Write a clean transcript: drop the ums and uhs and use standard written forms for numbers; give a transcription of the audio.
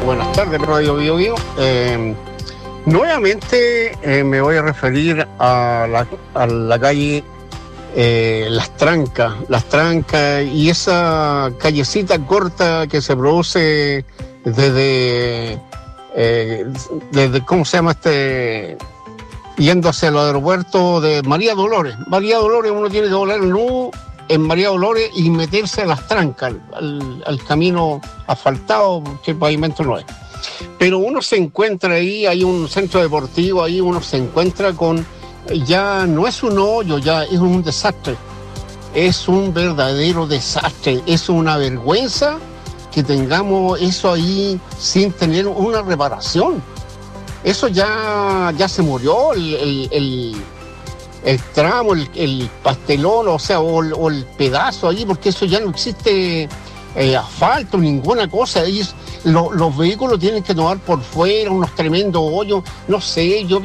Buenas tardes, Radio Bio Bio. Nuevamente me voy a referir a la calle Las Trancas y esa callecita corta que se produce desde ¿cómo se llama yendo hacia el aeropuerto de María Dolores? María Dolores, uno tiene que volar en María Dolores y meterse a Las Trancas, al camino asfaltado, que el pavimento no es. Pero uno se encuentra ahí, hay un centro deportivo ahí, uno se encuentra con, ya no es un hoyo, ya es un desastre. Es un verdadero desastre, es una vergüenza que tengamos eso ahí sin tener una reparación. Eso ya se murió, el tramo, el pastelón, o sea, o el pedazo ahí, porque eso ya no existe asfalto, ninguna cosa. Los vehículos tienen que tomar por fuera unos tremendos hoyos, no sé, yo